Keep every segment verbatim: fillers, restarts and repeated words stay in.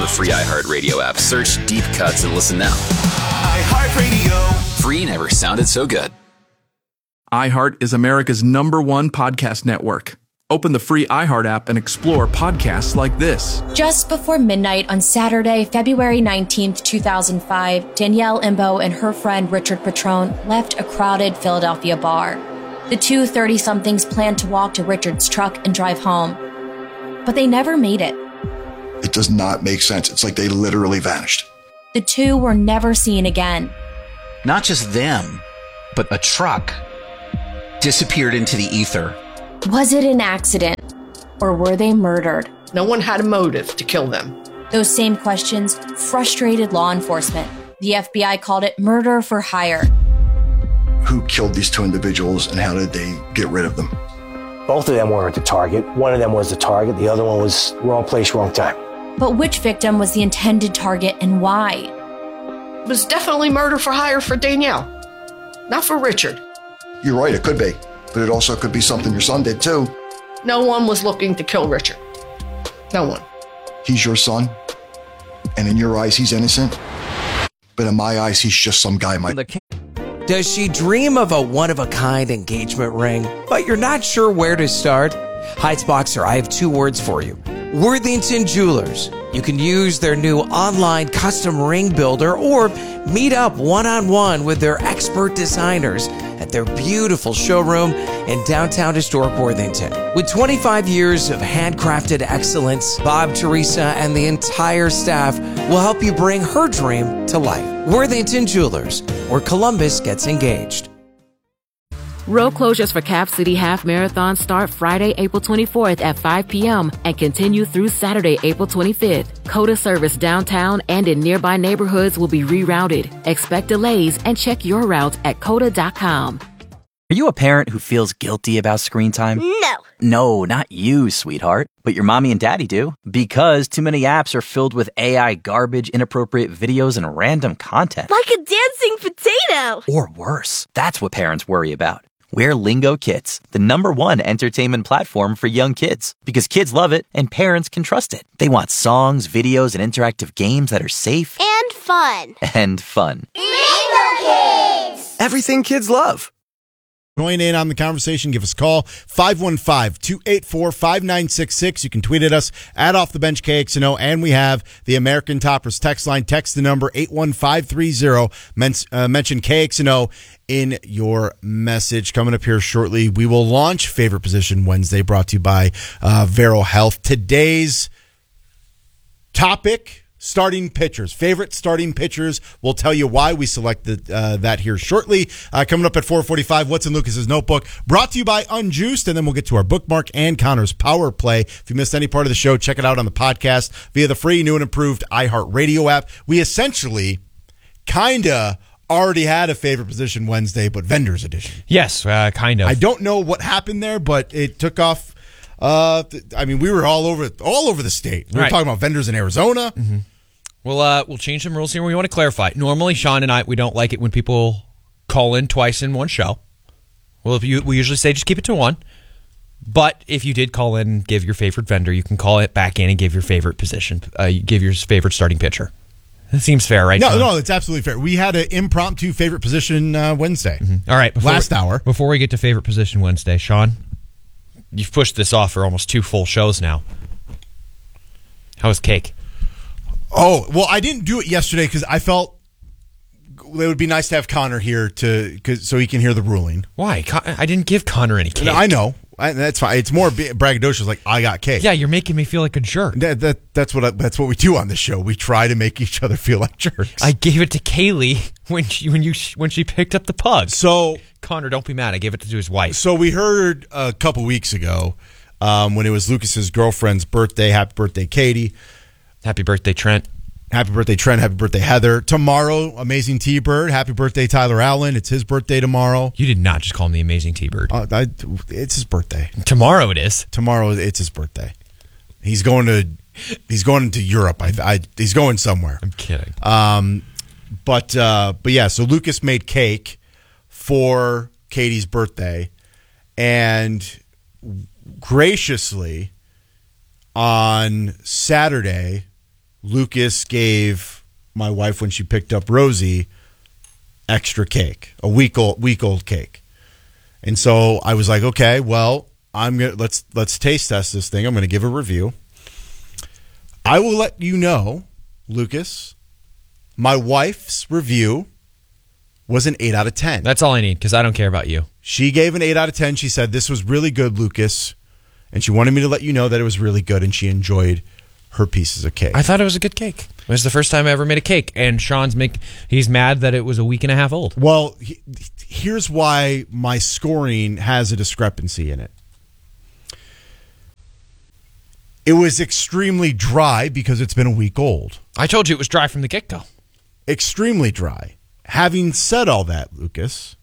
The free iHeartRadio app. Search Deep Cuts and listen now. iHeartRadio. Free never sounded so good. iHeart is America's number one podcast network. Open the free iHeart app and explore podcasts like this. Just before midnight on Saturday, February nineteenth, two thousand five, Danielle Imbo and her friend Richard Patrone left a crowded Philadelphia bar. The two thirty-somethings planned to walk to Richard's truck and drive home, but they never made it. It does not make sense. It's like they literally vanished. The two were never seen again. Not just them, but a truck disappeared into the ether. Was it an accident, or were they murdered? No one had a motive to kill them. Those same questions frustrated law enforcement. The F B I called it murder for hire. Who killed these two individuals and how did they get rid of them? Both of them weren't the target. One of them was the target. The other one was wrong place, wrong time. But which victim was the intended target and why? It was definitely murder for hire for Danielle, not for Richard. You're right, it could be. But it also could be something your son did too. No one was looking to kill Richard. No one. He's your son, and in your eyes, he's innocent. But in my eyes, he's just some guy. My Does she dream of a one-of-a-kind engagement ring, but you're not sure where to start? Heights Boxer, I have two words for you. Worthington Jewelers. You can use their new online custom ring builder or meet up one-on-one with their expert designers at their beautiful showroom in downtown historic Worthington. With twenty-five years of handcrafted excellence, Bob, Teresa, and the entire staff will help you bring her dream to life. Worthington Jewelers, where Columbus gets engaged. Road closures for Cap City Half Marathon start Friday, April twenty-fourth at five p.m. and continue through Saturday, April twenty-fifth. COTA service downtown and in nearby neighborhoods will be rerouted. Expect delays and check your route at cota dot com. Are you a parent who feels guilty about screen time? No. No, not you, sweetheart. But your mommy and daddy do. Because too many apps are filled with A I garbage, inappropriate videos, and random content. Like a dancing potato. Or worse. That's what parents worry about. We're Lingo Kids, the number one entertainment platform for young kids. Because kids love it and parents can trust it. They want songs, videos, and interactive games that are safe. And fun. And fun. Lingo Kids! Everything kids love. Join in on the conversation. Give us a call, five one five, two eight four, five nine six six. You can tweet at us at Off the Bench K X N O, and we have the American Toppers text line. Text the number eight one five three zero. Men- uh, mention K X N O in your message. Coming up here shortly, we will launch Favorite Position Wednesday, brought to you by uh, Vero Health. Today's topic: starting pitchers. Favorite starting pitchers. We'll tell you why we selected uh, that here shortly. Uh, coming up at four forty-five, What's in Lucas's Notebook? Brought to you by Unjuiced, and then we'll get to our bookmark and Connor's Power Play. If you missed any part of the show, check it out on the podcast via the free, new and improved iHeartRadio app. We essentially kind of already had a Favorite Position Wednesday, but Vendors Edition. Yes, uh, kind of. I don't know what happened there, but it took off. Uh, I mean, we were all over all over the state. We were right. talking about vendors in Arizona. Mm-hmm. We'll uh, we'll change some rules here. We want to clarify. Normally, Sean and I, we don't like it when people call in twice in one show. Well, if you, we usually say just keep it to one. But if you did call in and give your favorite vendor, you can call it back in and give your favorite position, uh, give your favorite starting pitcher. That seems fair, right? No, Sean? no, it's absolutely fair. We had an impromptu favorite position uh, Wednesday. Mm-hmm. All right. Last we, hour. Before we get to favorite position Wednesday, Sean, you've pushed this off for almost two full shows now. How was cake? Oh, well, I didn't do it yesterday because I felt it would be nice to have Connor here to cause, so he can hear the ruling. Why? I didn't give Connor any cake. No, I know. I, that's fine. It's more braggadocious, like I got cake. Yeah, you're making me feel like a jerk. That, that that's what I, that's what we do on this show. We try to make each other feel like jerks. I gave it to Kaylee when she when you when she picked up the pug. So Connor, don't be mad. I gave it to his wife. So we heard a couple weeks ago um, when it was Lucas's girlfriend's birthday. Happy birthday, Katie. Happy birthday, Trent. Happy birthday, Trent. Happy birthday, Heather. Tomorrow, Amazing T-Bird. Happy birthday, Tyler Allen. It's his birthday tomorrow. You did not just call him the Amazing T-Bird. Uh, I, it's his birthday. Tomorrow it is. Tomorrow it's his birthday. He's going to he's going to Europe. I, I he's going somewhere. I'm kidding. Um, but uh, but yeah. So Lucas made cake for Katie's birthday, and graciously on Saturday Lucas gave my wife, when she picked up Rosie, extra cake, a week old week old cake. And so I was like, okay, well, I'm gonna let's let's taste test this thing. I'm gonna give a review. I will let you know, Lucas, my wife's review was an eight out of ten. That's all I need, because I don't care about you. She gave an eight out of ten. She said, this was really good, Lucas. And she wanted me to let you know that it was really good, and she enjoyed her pieces of cake. I thought it was a good cake. It was the first time I ever made a cake, and Sean's make he's mad that it was a week and a half old. Well, he, here's why my scoring has a discrepancy in it. It was extremely dry because it's been a week old. I told you it was dry from the get-go. Extremely dry. Having said all that, Lucas,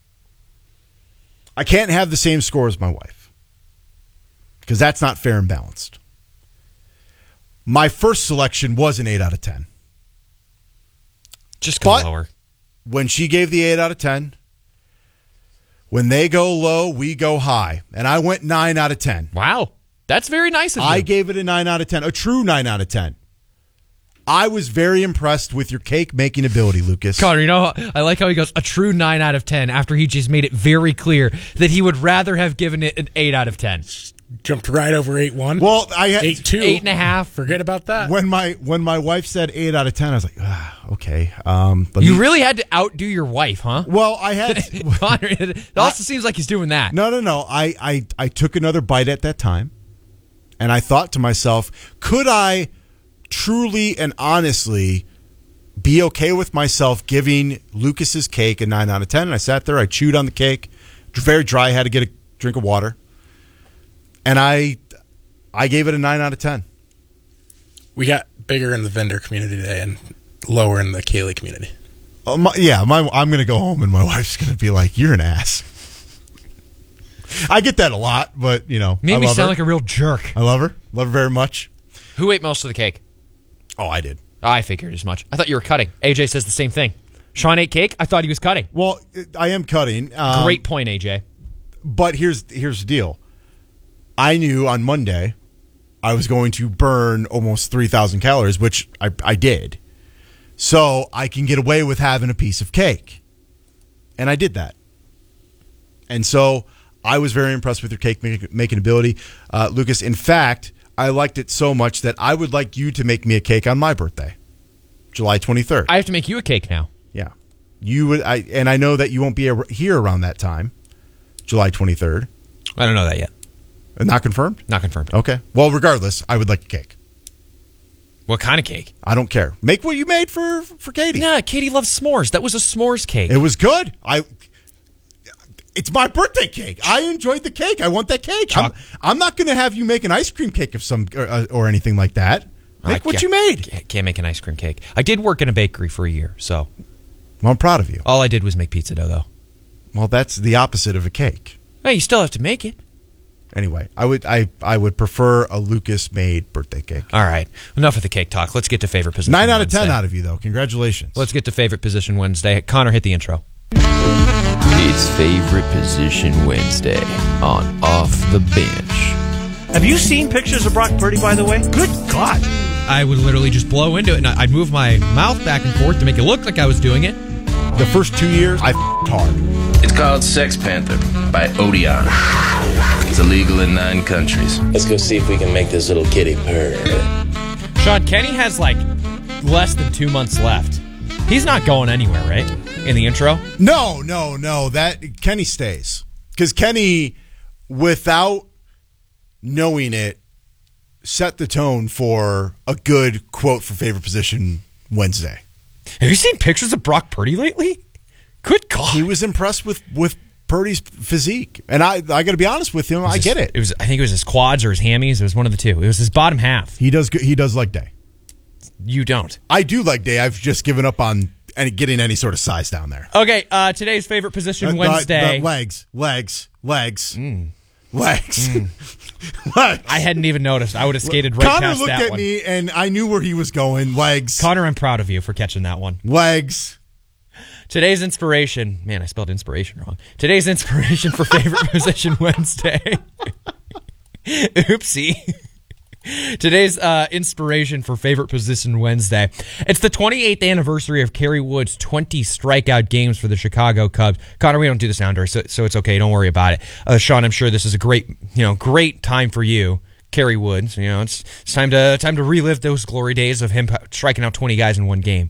I can't have the same score as my wife because that's not fair and balanced. My first selection was an eight out of ten. Just go but lower. When she gave the eight out of ten, when they go low, we go high. And I went nine out of ten. Wow. That's very nice of you. I gave it a nine out of ten, a true nine out of ten. I was very impressed with your cake making ability, Lucas. Connor, you know, I like how he goes a true nine out of ten after he just made it very clear that he would rather have given it an eight out of ten. Jumped right over eight one. Well, I had eight two, eight and a half. Forget about that. When my when my wife said eight out of ten, I was like, ah, okay. Um, let you me- really had to outdo your wife, huh? Well, I had. Connor, it also seems like he's doing that. No, no, no. I, I I took another bite at that time, and I thought to myself, could I truly and honestly be okay with myself giving Lucas's cake a nine out of ten? And I sat there, I chewed on the cake, very dry, had to get a drink of water. And I I gave it a nine out of ten. We got bigger in the vendor community today and lower in the Kaylee community. Oh, my, yeah, my, I'm going to go home and my wife's going to be like, you're an ass. I get that a lot, but, you know. Made I me love sound her. like a real jerk. I love her. Love her very much. Who ate most of the cake? Oh, I did. I figured as much. I thought you were cutting. A J says the same thing. Sean ate cake? I thought he was cutting. Well, I am cutting. Um, Great point, A J. But here's here's the deal. I knew on Monday I was going to burn almost three thousand calories, which I, I did. So I can get away with having a piece of cake. And I did that. And so I was very impressed with your cake make, making ability. Uh, Lucas, in fact, I liked it so much that I would like you to make me a cake on my birthday, July twenty-third. I have to make you a cake now. Yeah. You would, I, and I know that you won't be ar- here around that time, July twenty-third. I don't know that yet. Not confirmed? Not confirmed. Okay. Well, regardless, I would like a cake. What kind of cake? I don't care. Make what you made for for Katie. Nah, Katie loves s'mores. That was a s'mores cake. It was good. I. It's my birthday cake. I enjoyed the cake. I want that cake. I'm, I'm not going to have you make an ice cream cake of some or, uh, or anything like that. Make I what can't- you made. Can't, can't make an ice cream cake. I did work in a bakery for a year, so. Well, I'm proud of you. All I did was make pizza dough, though. Well, that's the opposite of a cake. Hey, you still have to make it. Anyway, I would I I would prefer a Lucas made birthday cake. All right. Enough of the cake talk. Let's get to favorite position. Nine out of Wednesday. ten out of you though. Congratulations. Let's get to favorite position Wednesday. Connor, hit the intro. It's Favorite Position Wednesday on Off the Bench. Have you seen pictures of Brock Purdy, by the way? Good God. I would literally just blow into it, and I'd move my mouth back and forth to make it look like I was doing it. The first two years, I f***ed hard. It's called Sex Panther by Odeon. It's illegal in nine countries. Let's go see if we can make this little kitty purr. Sean, Kenny has like less than two months left. He's not going anywhere, right? In the intro? No, no, no. That Kenny stays. Because Kenny, without knowing it, set the tone for a good quote for favorite position Wednesday. Have you seen pictures of Brock Purdy lately? Good God. He was impressed with, with Purdy's physique. And I I got to be honest with him, I his, get it. It was I think it was his quads or his hammies. It was one of the two. It was his bottom half. He does good, he does leg day. You don't. I do leg day. I've just given up on any, getting any sort of size down there. Okay, uh, today's favorite position Uh, Wednesday. uh, uh, legs, legs, legs, Mm. legs. Mm. legs. I hadn't even noticed. I would have skated right Connor past looked that at one. me and I knew where he was going. Legs. Connor, I'm proud of you for catching that one. Legs. Today's inspiration. Man, I spelled inspiration wrong. Today's inspiration for favorite position Wednesday. Oopsie. Today's uh, inspiration for Favorite Position Wednesday. It's the twenty-eighth anniversary of Kerry Wood's twenty strikeout games for the Chicago Cubs. Connor, we don't do the sounder, so, so it's okay. Don't worry about it. Uh, Sean, I'm sure this is a great, you know, great time for you, Kerry Wood. So, you know, it's, it's time to time to relive those glory days of him striking out twenty guys in one game.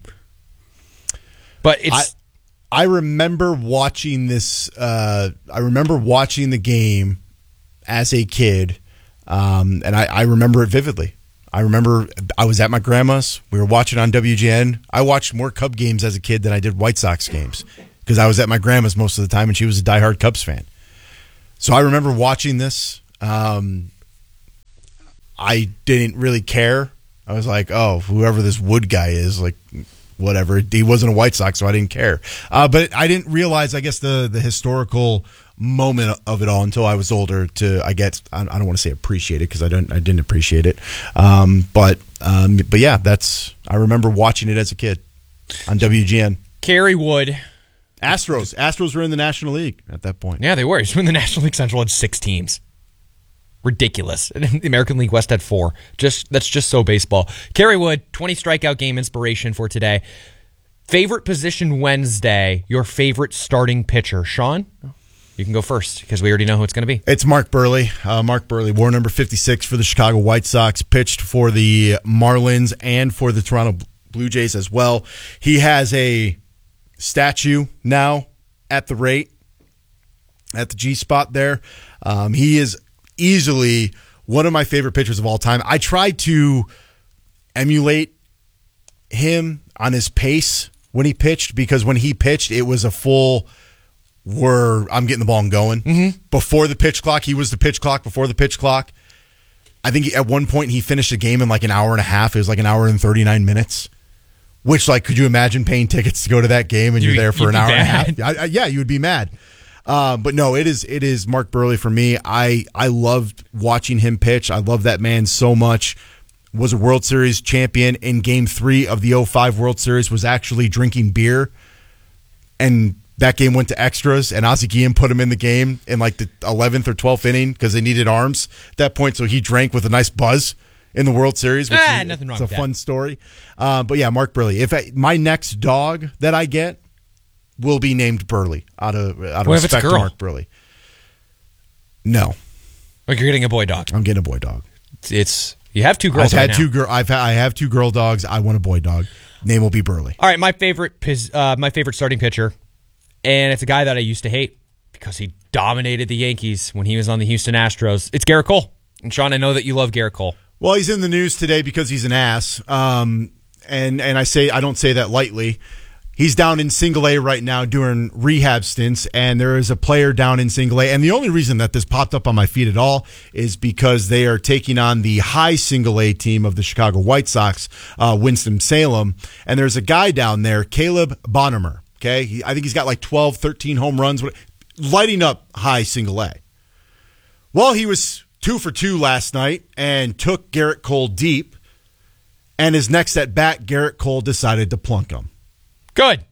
But it's. I, I remember watching this. Uh, I remember watching the game as a kid. Um, and I, I remember it vividly. I remember I was at my grandma's. We were watching on W G N. I watched more Cub games as a kid than I did White Sox games because I was at my grandma's most of the time, and she was a diehard Cubs fan. So I remember watching this. Um, I didn't really care. I was like, oh, whoever this Wood guy is, like, whatever. He wasn't a White Sox, so I didn't care. Uh, but I didn't realize, I guess, the the historical moment of it all until I was older to, I guess, I don't want to say appreciate it because I don't, I didn't appreciate it. Um, but, um, but yeah, that's, I remember watching it as a kid on W G N. Kerry Wood. Astros. Astros were in the National League at that point. Yeah, they were. When the National League Central had six teams. Ridiculous. The American League West had four. Just, that's just so baseball. Kerry Wood, twenty strikeout game inspiration for today. Favorite Position Wednesday, your favorite starting pitcher. Sean? You can go first because we already know who it's going to be. It's Mark Burley. Uh, Mark Burley, war number fifty-six for the Chicago White Sox, pitched for the Marlins and for the Toronto Blue Jays as well. He has a statue now at the rate, at the G spot there. Um, he is easily one of my favorite pitchers of all time. I tried to emulate him on his pace when he pitched because when he pitched, it was a full... Were I'm getting the ball and going. Mm-hmm. Before the pitch clock, he was the pitch clock. Before the pitch clock, I think he, at one point he finished the game in like an hour and a half. It was like an hour and thirty-nine minutes. Which, like, could you imagine paying tickets to go to that game and you're there for an hour and a half? I, I, yeah, you would be mad. Uh, but no, it is it is Mark Burley for me. I I loved watching him pitch. I love that man so much. Was a World Series champion in Game Three of the oh five World Series. Was actually drinking beer and. That game went to extras, and Ozzie Guillen put him in the game in like the eleventh or twelfth inning because they needed arms at that point. So he drank with a nice buzz in the World Series. Which ah, is, nothing wrong it's with a that. fun story. Uh, but yeah, Mark Burley. If I, my next dog that I get will be named Burley out of out of what if it's a respect to girl? Mark Burley. No, like you're getting a boy dog. I'm getting a boy dog. It's, it's you have two girls. I've right had now. two girl. I've had, I have two girl dogs. I want a boy dog. Name will be Burley. All right, my favorite uh, my favorite starting pitcher. And it's a guy that I used to hate because he dominated the Yankees when he was on the Houston Astros. It's Garrett Cole. And Sean, I know that you love Garrett Cole. Well, he's in the news today because he's an ass. Um, and and I say I don't say that lightly. He's down in single A right now doing rehab stints, and there is a player down in single A. And the only reason that this popped up on my feed at all is because they are taking on the high single A team of the Chicago White Sox, uh, Winston-Salem. And there's a guy down there, Caleb Bonham. Okay, he, I think he's got like twelve, thirteen home runs, lighting up high single A. Well, he was two for two last night and took Garrett Cole deep. And his next at bat, Garrett Cole decided to plunk him. Good.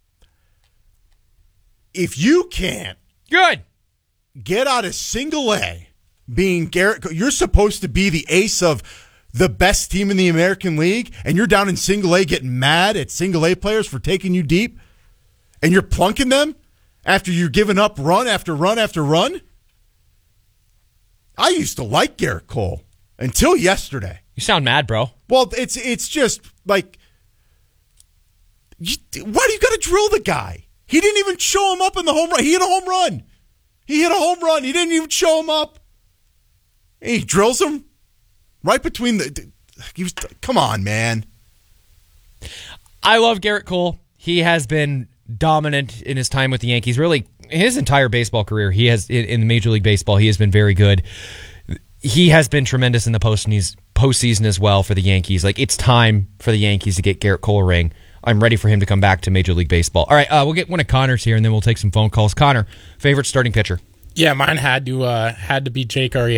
If you can't good get out of single A, being Garrett Cole, you're supposed to be the ace of the best team in the American League, and you're down in single A getting mad at single A players for taking you deep. And you're plunking them after you're giving up run after run after run? I used to like Garrett Cole until yesterday. You sound mad, bro. Well, it's it's just like, you, why do you got to drill the guy? He didn't even show him up in the home run. He hit a home run. He hit a home run. He didn't even show him up. And he drills him right between the... He was, come on, man. I love Garrett Cole. He has been dominant in his time with the Yankees. Really, his entire baseball career, he has in, in Major League Baseball, he has been very good. He has been tremendous in the postseason as well for the Yankees. Like, it's time for the Yankees to get Garrett Cole a ring. I'm ready for him to come back to Major League Baseball. All right, uh, we'll get one of Connor's here, and then we'll take some phone calls. Connor, favorite starting pitcher? Yeah, mine had to uh, had to be Jake Arrieta.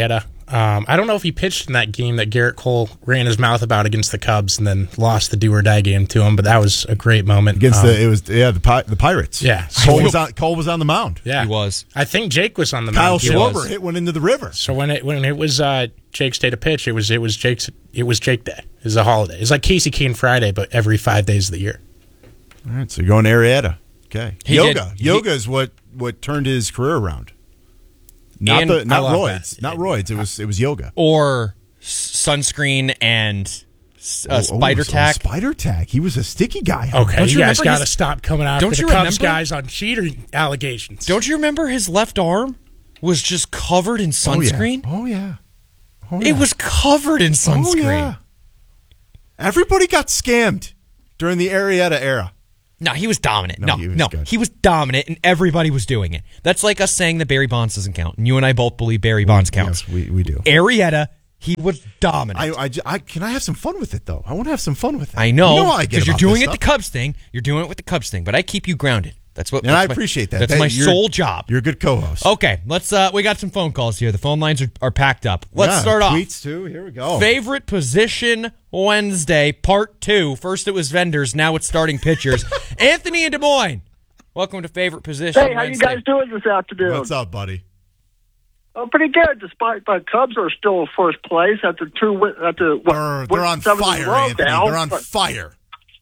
Um, I don't know if he pitched in that game that Garrett Cole ran his mouth about against the Cubs and then lost the do or die game to him, but that was a great moment against um, the it was yeah the Pi- the Pirates. Yeah, Cole was on Cole was on the mound. Yeah, he was. I think Jake was on the Kyle mound. Kyle Schwarber hit one into the river. So when it when it was uh, Jake's day to pitch, it was it was Jake's it was Jake Day. It was a holiday. It's like Casey Kane Friday, but every five days of the year. All right, so you're going Arrieta. Okay, He yoga. did. Yoga He- is what what turned his career around. Not And the I not love roids, that. not roids. It was it was yoga Or s- sunscreen and s- uh, Oh, spider oh, so tack. Spider tack. He was a sticky guy. Okay, Don't you, you guys remember got to his- stop coming after Don't the you Cubs remember? guys on cheating allegations. Don't you remember his left arm was just covered in sunscreen? Oh yeah. Oh, It yeah. was covered in sunscreen. Oh, yeah. Everybody got scammed during the Arrieta era. No, he was dominant. No, No, he was no, good. he was dominant, and everybody was doing it. That's like us saying that Barry Bonds doesn't count, and you and I both believe Barry Bonds counts. Yes, we, we do. Arrieta, he was dominant. I, I, I can I have some fun with it though. I want to have some fun with it. I know, You know how I get because you're about doing this it stuff. the Cubs thing. You're doing it with the Cubs thing, but I keep you grounded. That's what, And that's I my- appreciate that. That's That- my you're- sole job. You're a good co-host. Okay, let's. Uh, we got some phone calls here. The phone lines are, are packed up. Let's Yeah, start off. tweets too. Here we go. Favorite position Wednesday, part two. First it was vendors, now it's starting pitchers. Anthony in Des Moines. Welcome to Favorite Position Hey, how Wednesday. you guys doing this afternoon? What's up, buddy? Oh, pretty good. Despite my Cubs are still in first place after two. win- After what, They're, they're on seven in a fire, row Anthony. now, They're on but- fire.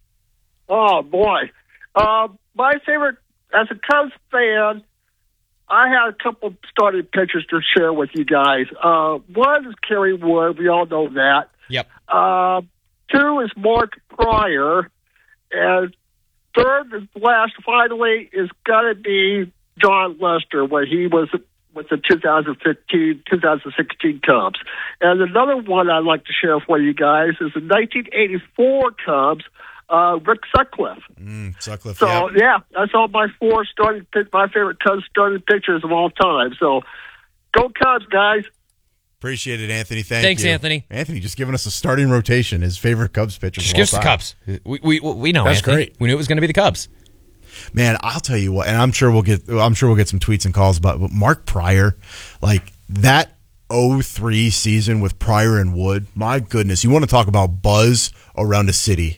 Oh boy, uh, my favorite as a Cubs fan, I had a couple starting pitchers to share with you guys. Uh, one is Kerry Wood. We all know that. Yep. Uh, two is Mark Pryor, and third and last, finally, is got to be John Lester when he was with the two thousand fifteen, two thousand sixteen Cubs. And another one I'd like to share for you guys is the nineteen eighty-four Cubs, uh, Rick Sutcliffe. Mm, Sutcliffe, So, yeah. yeah, that's all my four starting pit, my favorite Cubs starting pitchers of all time. So, go Cubs, guys. Appreciate it, Anthony. Thank Thanks, you. Anthony. Anthony just giving us a starting rotation. His favorite Cubs pitchers. Just of give us the all time. Cubs. We, we, we know, That's Anthony. great. We knew it was going to be the Cubs. Man, I'll tell you what, and I'm sure we'll get I'm sure we'll get some tweets and calls about but Mark Pryor, like that oh three season with Pryor and Wood. My goodness, you want to talk about buzz around a city.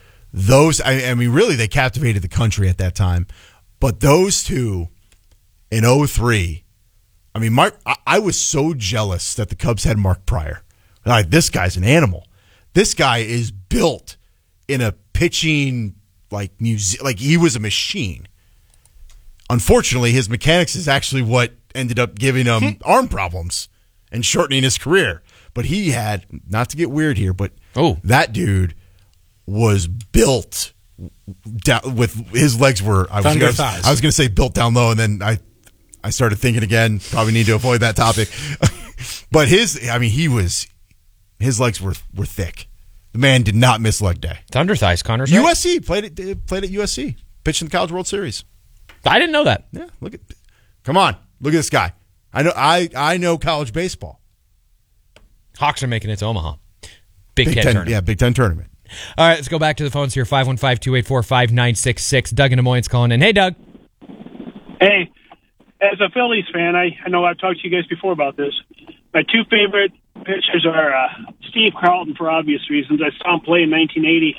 Those I, I mean really they captivated the country at that time. But those two in oh three, I mean Mark I, I was so jealous that the Cubs had Mark Pryor. Like this guy's an animal. This guy is built in a pitching like muse- like he was a machine. Unfortunately, his mechanics is actually what ended up giving him arm problems and shortening his career. But he had, not to get weird here, but oh, that dude was built down, with his legs were I was Thunder gonna, thighs. I was going to say built down low, and then I I started thinking again. Probably need to avoid that topic. But his, I mean, he was his legs were were thick. The man did not miss leg day. Thunder thighs, Connor's U right. S C played it. Played at U S C. Pitched in the College World Series. I didn't know that. Yeah, look at. Come on, look at this guy. I know. I I know college baseball. Hawks are making it to Omaha. Big, Big Ten, Ten, tournament. yeah, Big Ten tournament. All right, let's go back to the phones here. five one five, two eight four, five nine six six. Doug in Des Moines calling in. Hey, Doug. Hey, as a Phillies fan, I, I know I've talked to you guys before about this. My two favorite pitchers are uh, Steve Carlton for obvious reasons. I saw him play in nineteen eighty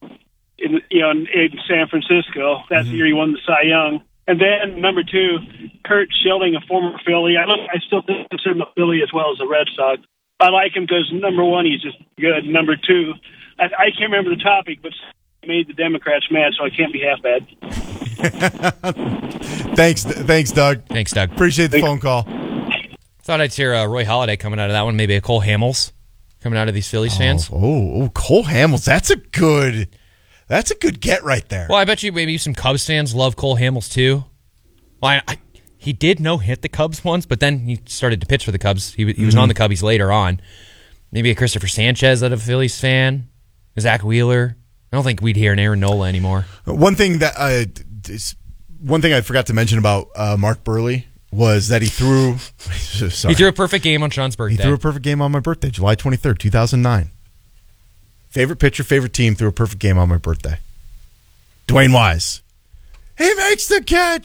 in, you know, in, in San Francisco. That's Mm-hmm. the year he won the Cy Young. And then number two, Kurt Schilling, a former Philly. I look, I still consider him a Philly as well as a Red Sox. I like him because number one, he's just good. Number two, I, I can't remember the topic, but he made the Democrats mad, so I can't be half bad. Thanks, thanks, Doug. Thanks, Doug. Appreciate the phone call. Thought I'd hear uh, Roy Halladay coming out of that one. Maybe a Cole Hamels coming out of these Phillies fans. Oh, oh, Cole Hamels. That's a good. That's a good get right there. Well, I bet you maybe some Cubs fans love Cole Hamels too. Well, I, I, he did no hit the Cubs once, but then he started to pitch for the Cubs. He, he was Mhm. on the Cubbies later on. Maybe a Christopher Sanchez out of a Phillies fan. Zach Wheeler. I don't think we'd hear an Aaron Nola anymore. One thing that uh, is- one thing I forgot to mention about uh, Mark Burley was that he threw. Sorry. He threw a perfect game on Sean's birthday. He threw a perfect game on my birthday, July twenty-third, two thousand nine. Favorite pitcher, favorite team, threw a perfect game on my birthday. Dwayne Wise. He makes the catch.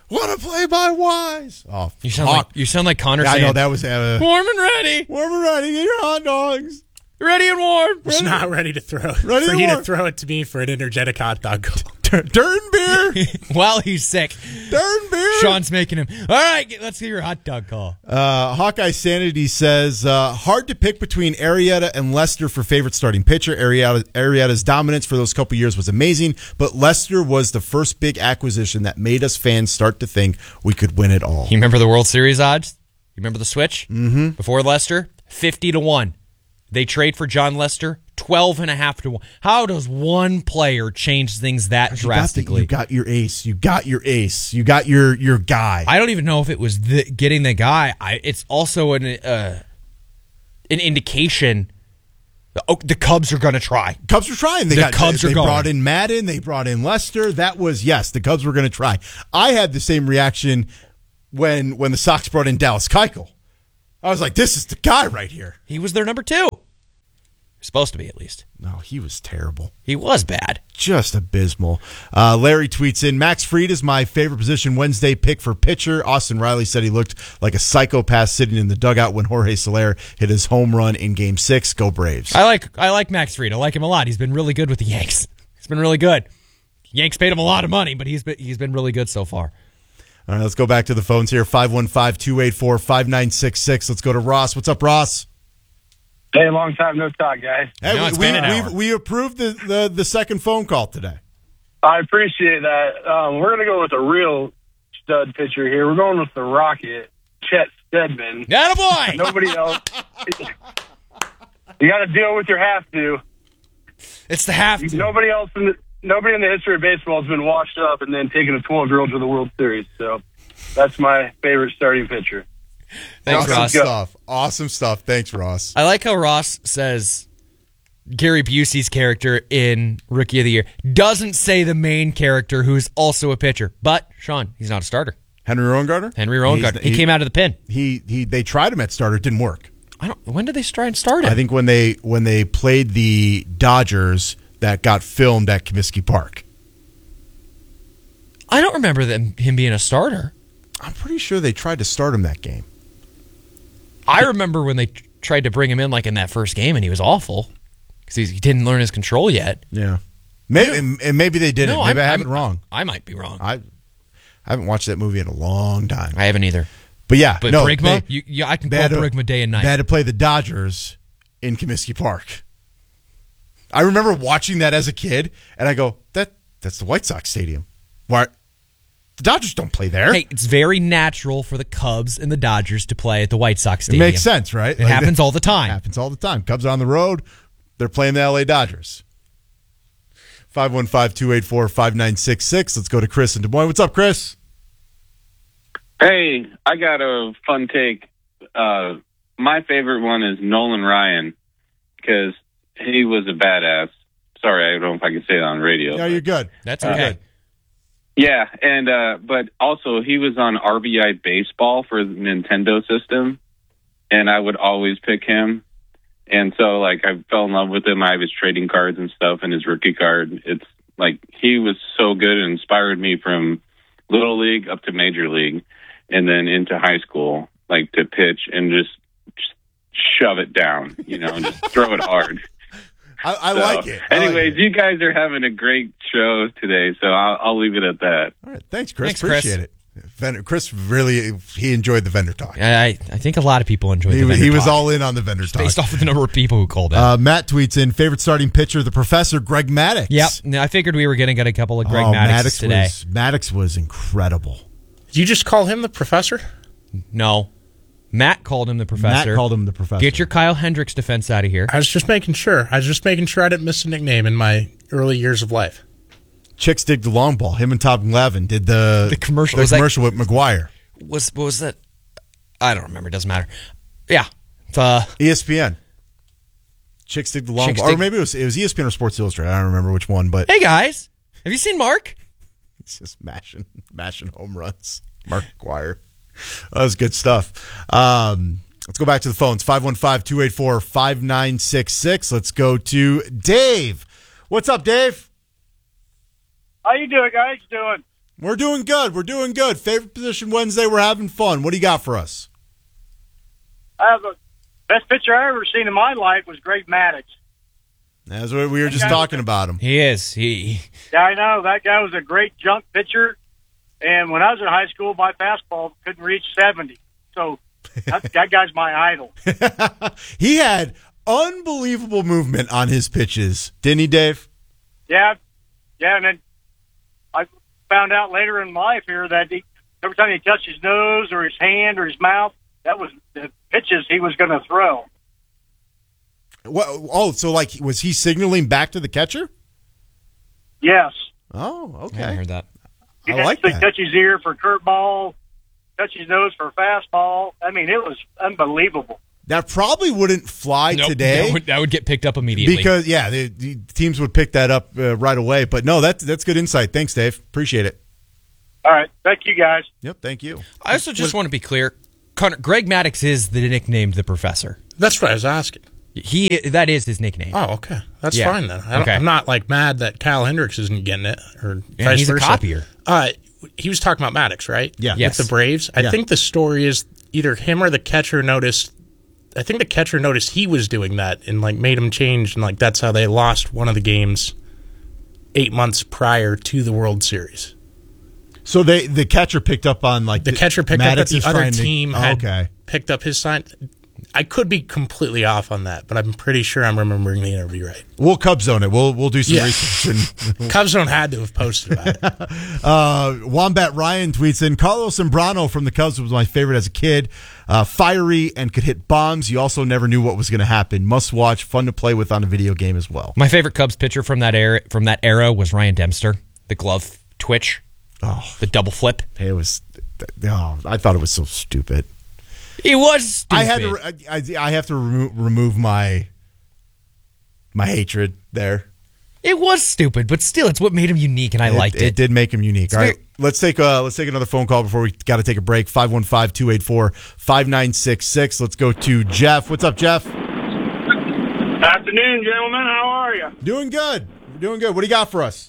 Want to play by Wise. Oh, You sound like you sound like Connor Yeah, I saying, know that was uh, warm and ready. warm and ready. Get your hot dogs. Ready and warm. It's not ready to throw. Ready for and you warm. to throw it to me for an energetic hot dog goal. Dern beer. While he's sick. Dern beer. Sean's making him. All right, get- let's get your hot dog call. Uh, Hawkeye Sanity says, uh, hard to pick between Arrieta and Lester for favorite starting pitcher. Arrieta, Arrieta's dominance for those couple years was amazing, but Lester was the first big acquisition that made us fans start to think we could win it all. You remember the World Series odds? You remember the switch? Mm-hmm. Before Lester? fifty to one. They trade for John Lester, twelve and a half to one. How does one player change things that You got, the, drastically? you got your ace. You got your ace. You got your your guy. I don't even know if it was the, getting the guy. I, it's also an uh, an indication that, oh, the Cubs are going to try. Cubs are trying. They The got Cubs they, are they going. brought in Madden. They brought in Lester. That was yes. The Cubs were going to try. I had the same reaction when when the Sox brought in Dallas Keuchel. I was like, this is the guy right here. He was their number two. Supposed to be, at least. No, he was terrible. He was bad. Just abysmal. Uh, Larry tweets in, Max Fried is my favorite position Wednesday pick for pitcher. Austin Riley said he looked like a psychopath sitting in the dugout when Jorge Soler hit his home run in Game Six. Go Braves. I like I like Max Fried. I like him a lot. He's been really good with the Yanks. He's been really good. Yanks paid him a lot of money, but he's been he's been really good so far. All right, let's go back to the phones here. five one five, two eight four, five nine six six. Let's go to Ross. What's up, Ross? Hey, long time no talk, guys. Hey, No, it's we, been an we, hour. we approved the, the, the second phone call today. I appreciate that. Um, we're going to go with a real stud pitcher here. We're going with the Rocket, Chet Steadman. Attaboy! Nobody else. You got to deal with your have to. It's the have to. Nobody else in the nobody in the history of baseball has been washed up and then taken a twelve-year-old to the World Series. So that's my favorite starting pitcher. Thanks, awesome Ross. stuff. Awesome stuff. Thanks, Ross. I like how Ross says Gary Busey's character in Rookie of the Year doesn't say the main character who's also a pitcher. But, Sean, he's not a starter. Henry Rowengartner? Henry Rowengartner. He, he came out of the pen. He he. They tried him at starter. It didn't work. I don't. When did they try and start him? I think when they when they played the Dodgers that got filmed at Comiskey Park. I don't remember them, him being a starter. I'm pretty sure they tried to start him that game. I remember when they t- tried to bring him in like in that first game, and he was awful because he didn't learn his control yet. Yeah, maybe and, and maybe they didn't. No, maybe I'm- I have I'm- it wrong. I might be wrong. I I haven't watched that movie in a long time. I haven't either. But yeah, But no, Brigma, they- you, you, I can they call had to- Brigma day and night. They had to play the Dodgers in Comiskey Park. I remember watching that as a kid, and I go, "That that's the White Sox stadium. Why the Dodgers don't play there?" Hey, it's very natural for the Cubs and the Dodgers to play at the White Sox It stadium. makes sense, right? It happens all the time. Happens all the time. Cubs are on the road. They're playing the L A Dodgers. five one five, two eight four, five nine six six. Let's go to Chris in Des Moines. What's up, Chris? Hey, I got a fun take. Uh, my favorite one is Nolan Ryan because he was a badass. Sorry, I don't know if I can say that on radio. Yeah, you're good. That's Uh, okay. Yeah, and uh, but also he was on R B I Baseball for the Nintendo system, and I would always pick him. And so, like, I fell in love with him. I have his trading cards and stuff, and his rookie card. It's like he was so good and inspired me from little league up to major league, and then into high school, like to pitch and just, just shove it down, you know, and just throw it hard. I, I So, like it. I like Anyways, it. you guys are having a great show today, so I'll, I'll leave it at that. All right, thanks, Chris. Thanks, Chris. Appreciate it. Vendor, Chris really he enjoyed the vendor talk. I, I think a lot of people enjoyed He, the vendor he was talk. all in on the vendor talk. Based off of the number of people who called in. Uh, Matt tweets in favorite starting pitcher, the professor Greg Maddux. Yep. Now, I figured we were going to get a couple of Greg oh, Maddux Maddox today. was Maddox was incredible. Did you just call him the professor? No. Matt called him the professor. Matt called him the professor. Get your Kyle Hendricks defense out of here. I was just making sure. I was just making sure I didn't miss a nickname in my early years of life. Chicks dig the long ball. Him and Tom Glavine did the The commercial. The Was that- commercial with McGuire. Was what was that? I don't remember. It doesn't matter. Yeah. Uh, E S P N. Chicks dig the long Chicks ball. Or dig- maybe it was it was E S P N or Sports Illustrated. I don't remember which one, but hey guys, have you seen Mark? it's just mashing mashing home runs. Mark McGuire. That was good stuff. Um, let's go back to the phones. five one five, two eight four, five nine six six. Let's go to Dave. What's up, Dave? How you doing, guys? Doing? We're doing good. We're doing good. Favorite position Wednesday. We're having fun. What do you got for us? I have a best pitcher I ever seen in my life was Greg Maddux. That's what we were just talking about him. He is. He. Yeah, I know. That guy was a great junk pitcher. And when I was in high school, my fastball couldn't reach seventy. So that, that guy's my idol. He had unbelievable movement on his pitches, didn't he, Dave? Yeah. Yeah, and then I found out later in life here that he, every time he touched his nose or his hand or his mouth, that was the pitches he was going to throw. What, oh, so like, was he signaling back to the catcher? Yes. Oh, okay. I heard that. He I like that. Touch his ear for curveball, touch his nose for fastball. I mean, it was unbelievable. That probably wouldn't fly Nope, today. That would, that would get picked up immediately. Because, yeah, the, the teams would pick that up uh, right away. But, no, that's, that's good insight. Thanks, Dave. Appreciate it. All right. Thank you, guys. Yep, thank you. I also just want to be clear. Connor, Greg Maddux is the nickname the Professor. That's what I was asking. He That is his nickname. Oh, okay. That's Yeah. fine then. I don't, Okay. I'm not like mad that Kyle Hendricks isn't getting it or Yeah, vice he's a versa. copier. Uh, he was talking about Maddux, right? Yeah. Yes. With the Braves. I Yeah. think the story is either him or the catcher noticed. I think the catcher noticed he was doing that and like made him change, and like that's how they lost one of the games eight months prior to the World Series. So they the catcher picked up on, like, The catcher picked up that Maddox the is other trying to- team oh, had okay. picked up his sign. I could be completely off on that, but I'm pretty sure I'm remembering the interview right. We'll Cub Zone it. We'll we'll do some Yeah. research. And Cubs don't had to have posted about it. uh, Wombat Ryan tweets in, Carlos Zambrano from the Cubs was my favorite as a kid. Uh, fiery and could hit bombs. You also never knew what was going to happen. Must watch, fun to play with on a video game as well. My favorite Cubs pitcher from that era from that era was Ryan Dempster. The glove twitch, oh, the double flip. It was. Oh, I thought it was so stupid. It was stupid. I had to. I, I have to remo- remove my my hatred there. It was stupid, but still, it's what made him unique, and I it, liked it. It did make him unique. All right, let's take uh let's take another phone call before we got to take a break. five one five, two eight four, five nine six six. Let's go to Jeff. What's up, Jeff? Afternoon, gentlemen. How are you? Doing good. We're doing good. What do you got for us?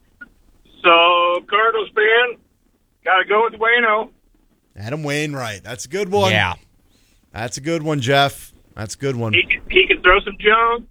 So, Cardinals fan, got to go with Waino. Adam Wainwright. That's a good one. Yeah. That's a good one, Jeff. That's a good one. He can, he can throw some junk.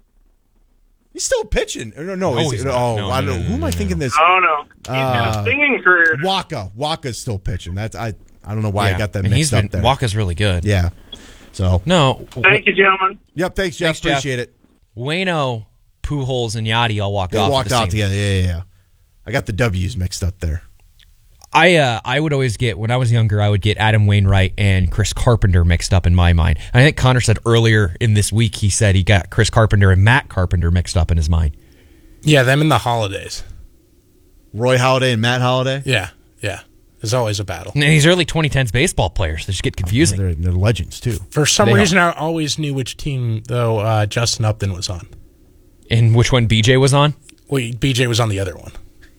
He's still pitching. No, no. No, is he's it, not. oh, No, I no, don't, no, who am no, I no. thinking this? Oh, no. He's Uh, got a singing career. Waka. Waka's still pitching. That's I. I don't know why Yeah. I got that and mixed he's up been, there. Waka's really good. Yeah. So. No. Thank you, gentlemen. Yep. Thanks, Jeff. Thanks, Jeff. Appreciate it. Waino, Pujols, and Yachty all walked They off. walked at the out same- together. Yeah, yeah, yeah. I got the W's mixed up there. I uh, I would always get, when I was younger, I would get Adam Wainwright and Chris Carpenter mixed up in my mind. And I think Connor said earlier in this week, he said he got Chris Carpenter and Matt Carpenter mixed up in his mind. Yeah, them in the holidays. Roy Halladay and Matt Halladay. Yeah, yeah. There's always a battle. And these early twenty tens baseball players, they just get confusing. They're, they're legends, too. For some They reason, I always knew which team, though, uh, Justin Upton was on. And which one B J was on? Well, B J was on the other one.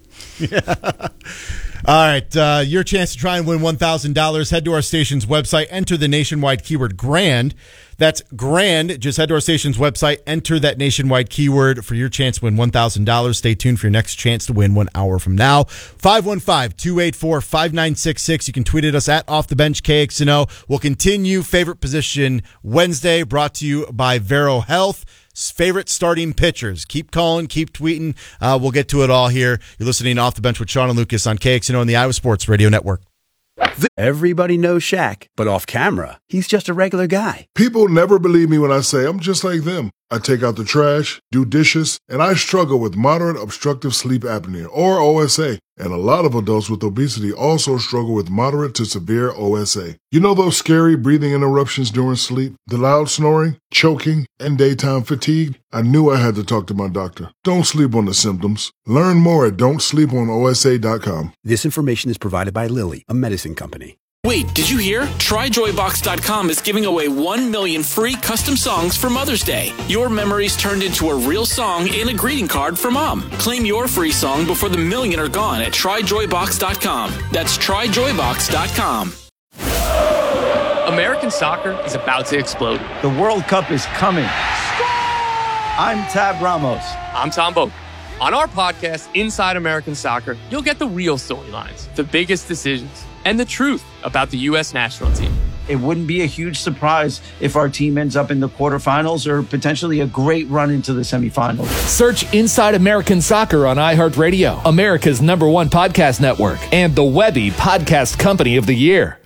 All right, uh, your chance to try and win one thousand dollars. Head to our station's website, enter the nationwide keyword GRAND. That's GRAND. Just head to our station's website, enter that nationwide keyword for your chance to win one thousand dollars. Stay tuned for your next chance to win one hour from now. five one five, two eight four, five nine six six. You can tweet at us at Off the Bench K X N O. We'll continue Favorite Position Wednesday, brought to you by Vero Health. Favorite starting pitchers. Keep calling, keep tweeting. Uh, we'll get to it all here. You're listening to Off the Bench with Sean and Lucas on K X N O and the Iowa Sports Radio Network. Everybody knows Shaq, but off camera, he's just a regular guy. People never believe me when I say I'm just like them. I take out the trash, do dishes, and I struggle with moderate obstructive sleep apnea, or O S A. And a lot of adults with obesity also struggle with moderate to severe O S A. You know those scary breathing interruptions during sleep, the loud snoring, choking, and daytime fatigue? I knew I had to talk to my doctor. Don't sleep on the symptoms. Learn more at don't sleep on O S A dot com. This information is provided by Lilly, a medicine company. Wait, did you hear? Try Joy Box dot com is giving away one million free custom songs for Mother's Day. Your memories turned into a real song and a greeting card for Mom. Claim your free song before the million are gone at Try Joy Box dot com. That's Try Joy Box dot com. American soccer is about to explode. The World Cup is coming. I'm Tab Ramos. I'm Tom Boak. On our podcast, Inside American Soccer, you'll get the real storylines, the biggest decisions, and the truth about the U S national team. It wouldn't be a huge surprise if our team ends up in the quarterfinals or potentially a great run into the semifinals. Search Inside American Soccer on iHeartRadio, America's number one podcast network, and the Webby Podcast Company of the Year.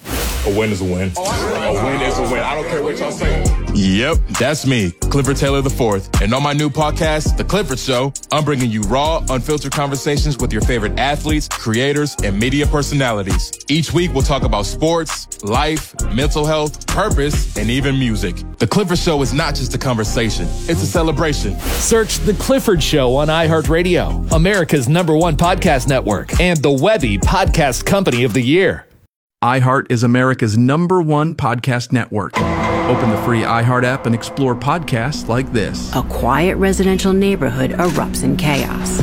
A win is a win. A win is a win. I don't care what y'all say. Yep, that's me, Clifford Taylor the fourth. And on my new podcast, The Clifford Show, I'm bringing you raw, unfiltered conversations with your favorite athletes, creators, and media personalities. Each week, we'll talk about sports, life, mental health, purpose, and even music. The Clifford Show is not just a conversation, it's a celebration. Search The Clifford Show on iHeartRadio, America's number one podcast network, and the Webby Podcast Company of the Year. iHeart is America's number one podcast network. Open the free iHeart app and explore podcasts like this. A quiet residential neighborhood erupts in chaos.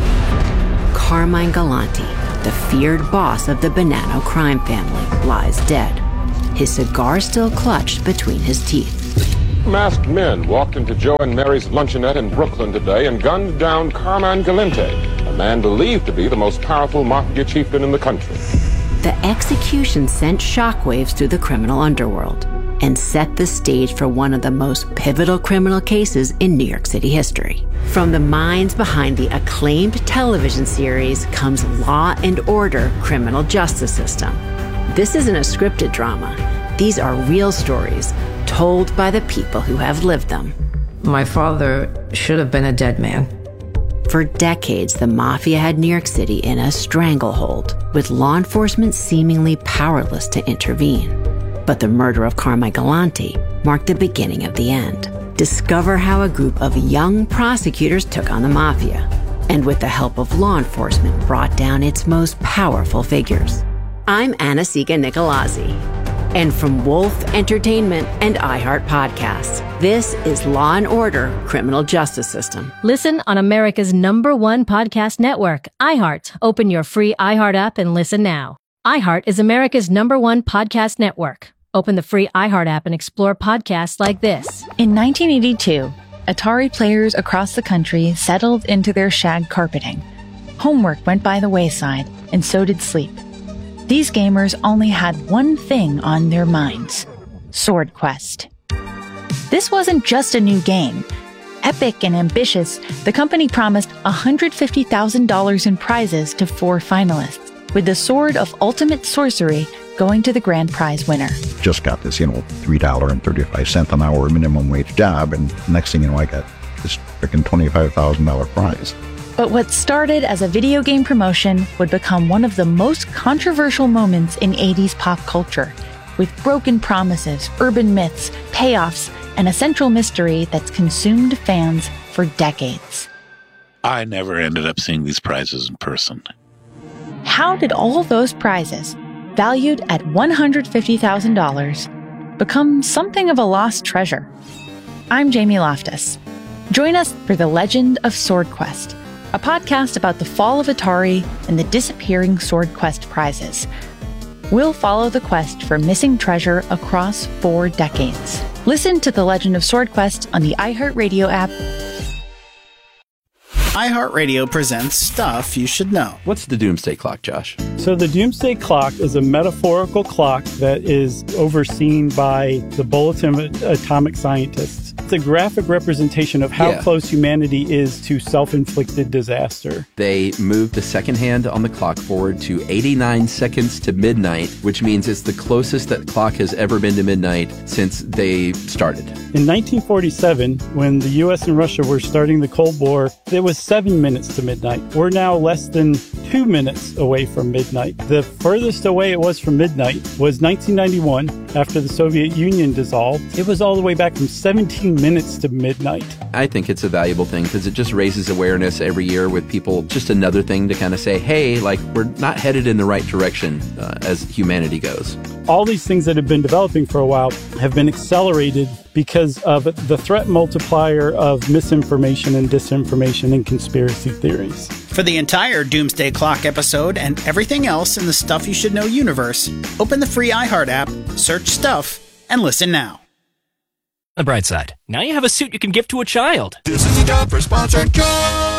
Carmine Galante, the feared boss of the Bonanno crime family, lies dead, his cigar still clutched between his teeth. Masked men walked into Joe and Mary's luncheonette in Brooklyn today and gunned down Carmine Galante, a man believed to be the most powerful mafia chieftain in the country. The execution sent shockwaves through the criminal underworld and set the stage for one of the most pivotal criminal cases in New York City history. From the minds behind the acclaimed television series comes Law and Order: Criminal Justice System. This isn't a scripted drama. These are real stories told by the people who have lived them. My father should have been a dead man. For decades, the mafia had New York City in a stranglehold, with law enforcement seemingly powerless to intervene. But the murder of Carmine Galante marked the beginning of the end. Discover how a group of young prosecutors took on the mafia, and with the help of law enforcement, brought down its most powerful figures. I'm Anasika Nicolazzi, and from Wolf Entertainment and iHeart Podcasts, this is Law and Order: Criminal Justice System. Listen on America's number one podcast network, iHeart. Open your free iHeart app and listen now. iHeart is America's number one podcast network. Open the free iHeart app and explore podcasts like this. In nineteen eighty-two, Atari players across the country settled into their shag carpeting. Homework went by the wayside, and so did sleep. These gamers only had one thing on their minds: Sword Quest. This wasn't just a new game. Epic and ambitious, the company promised one hundred fifty thousand dollars in prizes to four finalists, with the Sword of Ultimate Sorcery going to the grand prize winner. Just got this, you know, three dollars and thirty-five cents an hour minimum wage job, and next thing you know, I got this freaking twenty-five thousand dollars prize. But what started as a video game promotion would become one of the most controversial moments in eighties pop culture, with broken promises, urban myths, payoffs, and a central mystery that's consumed fans for decades. I never ended up seeing these prizes in person. How did all those prizes, valued at one hundred fifty thousand dollars, become something of a lost treasure? I'm Jamie Loftus. Join us for The Legend of Sword Quest, a podcast about the fall of Atari and the disappearing Sword Quest prizes. We'll follow the quest for missing treasure across four decades. Listen to The Legend of Sword Quest on the iHeartRadio app. iHeartRadio presents Stuff You Should Know. What's the Doomsday Clock, Josh? So the Doomsday Clock is a metaphorical clock that is overseen by the Bulletin of Atomic Scientists. It's a graphic representation of how Yeah. close humanity is to self-inflicted disaster. They moved the second hand on the clock forward to eighty-nine seconds to midnight, which means it's the closest that clock has ever been to midnight since they started. In nineteen forty-seven, when the U S and Russia were starting the Cold War, it was seven minutes to midnight. We're now less than two minutes away from midnight. The furthest away it was from midnight was nineteen ninety-one, after the Soviet Union dissolved. It was all the way back from seventeen minutes to midnight. I think it's a valuable thing because it just raises awareness every year with people. Just another thing to kind of say, hey, like, we're not headed in the right direction uh, as humanity goes. All these things that have been developing for a while have been accelerated because of the threat multiplier of misinformation and disinformation and conspiracy theories. For the entire Doomsday Clock episode and everything else in the Stuff You Should Know universe, open the free iHeart app, search Stuff, and listen now. On the bright side, now you have a suit you can give to a child. This is a job for Sponsored Jobs.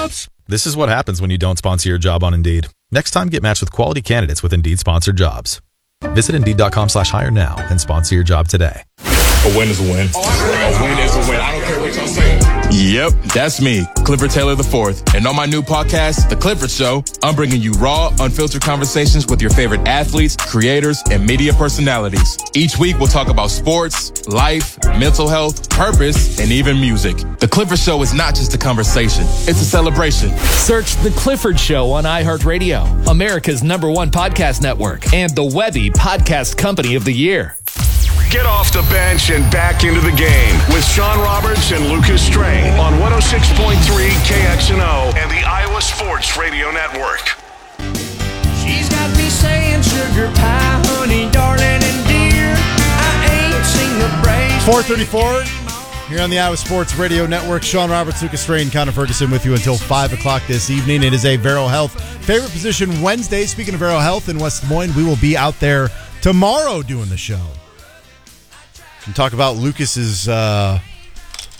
This is what happens when you don't sponsor your job on Indeed. Next time, get matched with quality candidates with Indeed-sponsored jobs. Visit Indeed.com slash hire now and sponsor your job today. A win is a win. A win is a win. I don't care what y'all say. Yep, that's me, Clifford Taylor the fourth. And on my new podcast, The Clifford Show, I'm bringing you raw, unfiltered conversations with your favorite athletes, creators, and media personalities. Each week, we'll talk about sports, life, mental health, purpose, and even music. The Clifford Show is not just a conversation. It's a celebration. Search The Clifford Show on iHeartRadio, America's number one podcast network, and the Webby Podcast Company of the Year. Get off the bench and back into the game with Sean Roberts and Lucas Strain on one oh six point three K X N O and the Iowa Sports Radio Network. She's got me saying sugar pie, honey, darling, and dear. I ain't seen the brace. four thirty-four here on the Iowa Sports Radio Network. Sean Roberts, Lucas Strain, Connor Ferguson with you until five o'clock this evening. It is a Vero Health Favorite Position Wednesday. Speaking of Vero Health in West Des Moines, we will be out there tomorrow doing the show. Can talk about Lucas's uh,